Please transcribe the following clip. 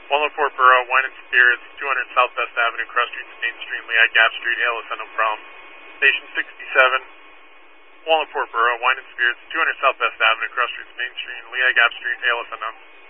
104 Borough, Wine and Spirits, 200 Southwest Avenue, Cross Street, Main Street, Lehigh Gap Street, hail us unknown problem. Station 67, 104 Borough, Wine and Spirits, 200 Southwest Avenue, Cross Street, Main Street, Lehigh Gap Street, hail us unknown.